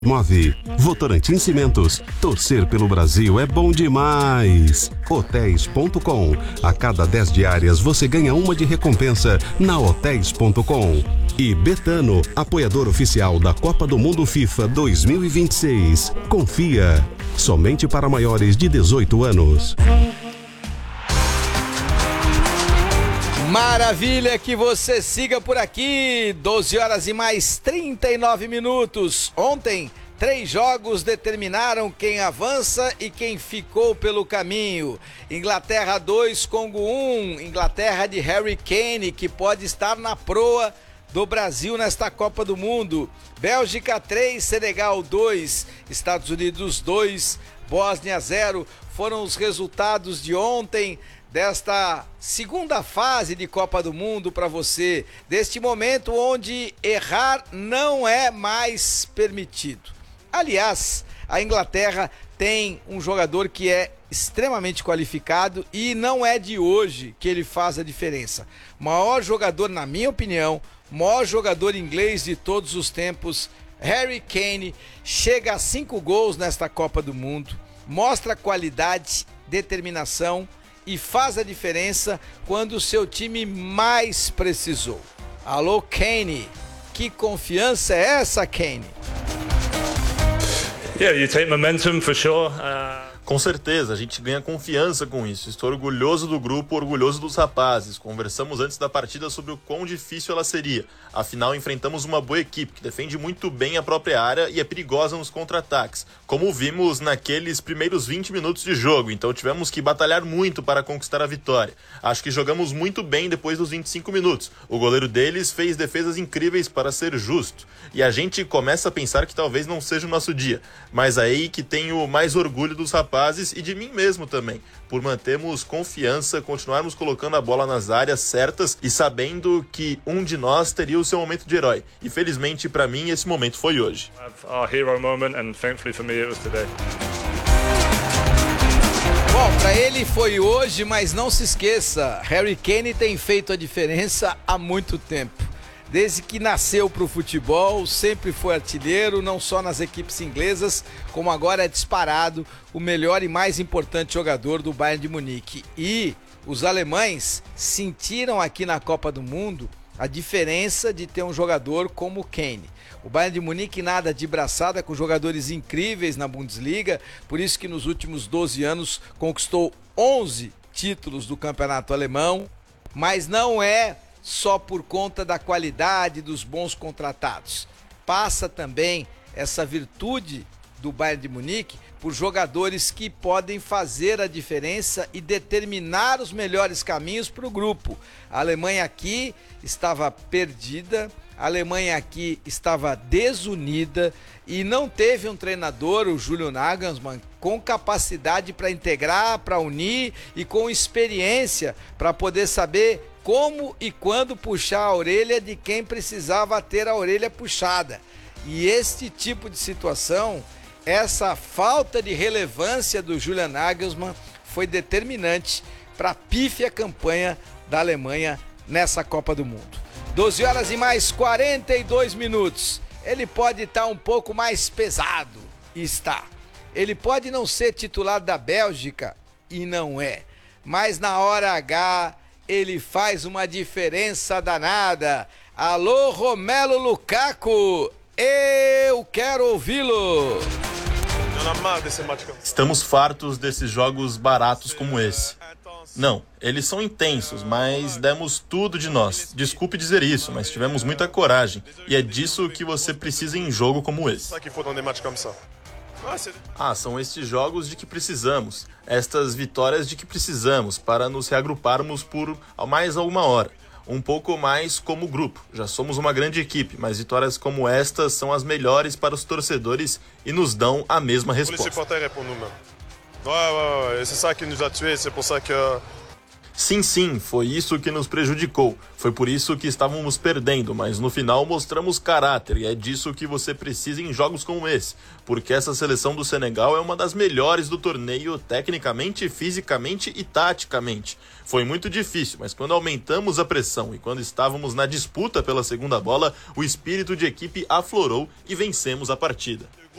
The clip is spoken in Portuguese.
Move. Votorantim Cimentos. Torcer pelo Brasil é bom demais. Hotéis.com. A cada 10 diárias você ganha uma de recompensa na Hotéis.com. E Betano, apoiador oficial da Copa do Mundo FIFA 2026. Confia. Somente para maiores de 18 anos. Maravilha que você siga por aqui, 12 horas e mais 39 minutos. Ontem, 3 jogos determinaram quem avança e quem ficou pelo caminho. Inglaterra 2, Congo 1, Inglaterra de Harry Kane, que pode estar na proa do Brasil nesta Copa do Mundo. Bélgica 3, Senegal 2, Estados Unidos 2, Bósnia 0. Foram os resultados de ontem, desta segunda fase de Copa do Mundo para você, deste momento onde errar não é mais permitido. Aliás, a Inglaterra tem um jogador que é extremamente qualificado e não é de hoje que ele faz a diferença. Maior jogador, na minha opinião, maior jogador inglês de todos os tempos, Harry Kane, chega a 5 gols nesta Copa do Mundo, mostra qualidade, determinação e faz a diferença quando o seu time mais precisou. Alô, Kane, que confiança é essa, Kane? Yeah, you take momentum for sure. Com certeza, a gente ganha confiança com isso. Estou orgulhoso do grupo, orgulhoso dos rapazes. Conversamos antes da partida sobre o quão difícil ela seria. Afinal, enfrentamos uma boa equipe que defende muito bem a própria área e é perigosa nos contra-ataques, como vimos naqueles primeiros 20 minutos de jogo. Então tivemos que batalhar muito para conquistar a vitória. Acho que jogamos muito bem depois dos 25 minutos. O goleiro deles fez defesas incríveis para ser justo. E a gente começa a pensar que talvez não seja o nosso dia. Mas aí que tenho mais orgulho dos rapazes e de mim mesmo também, por mantermos confiança, continuarmos colocando a bola nas áreas certas e sabendo que um de nós teria o seu momento de herói. E felizmente para mim esse momento foi hoje. Bom, para ele foi hoje, mas não se esqueça, Harry Kane tem feito a diferença há muito tempo. Desde que nasceu para o futebol, sempre foi artilheiro, não só nas equipes inglesas, como agora é disparado o melhor e mais importante jogador do Bayern de Munique. E os alemães sentiram aqui na Copa do Mundo a diferença de ter um jogador como o Kane. O Bayern de Munique nada de braçada, com jogadores incríveis na Bundesliga, por isso que nos últimos 12 anos conquistou 11 títulos do campeonato alemão, mas não é só por conta da qualidade dos bons contratados. Passa também essa virtude do Bayern de Munique por jogadores que podem fazer a diferença e determinar os melhores caminhos para o grupo. A Alemanha aqui estava perdida, a Alemanha aqui estava desunida e não teve um treinador, o Julian Nagelsmann, com capacidade para integrar, para unir e com experiência para poder saber como e quando puxar a orelha de quem precisava ter a orelha puxada. E este tipo de situação, essa falta de relevância do Julian Nagelsmann foi determinante para a pífia campanha da Alemanha nessa Copa do Mundo. 12 horas e mais 42 minutos. Ele pode estar um pouco mais pesado, e está. Ele pode não ser titular da Bélgica, e não é. Mas na hora H, ele faz uma diferença danada. Alô, Romelu Lukaku, eu quero ouvi-lo. Estamos fartos desses jogos baratos como esse. Não, eles são intensos, mas demos tudo de nós. Desculpe dizer isso, mas tivemos muita coragem. E é disso que você precisa em jogo como esse. São estes jogos de que precisamos, estas vitórias de que precisamos para nos reagruparmos por mais alguma hora. Um pouco mais como grupo. Já somos uma grande equipe, mas vitórias como estas são as melhores para os torcedores e nos dão a mesma resposta. Sim, foi isso que nos prejudicou. Foi por isso que estávamos perdendo, mas no final mostramos caráter e é disso que você precisa em jogos como esse, porque essa seleção do Senegal é uma das melhores do torneio tecnicamente, fisicamente e taticamente. Foi muito difícil, mas quando aumentamos a pressão e quando estávamos na disputa pela segunda bola, o espírito de equipe aflorou e vencemos a partida.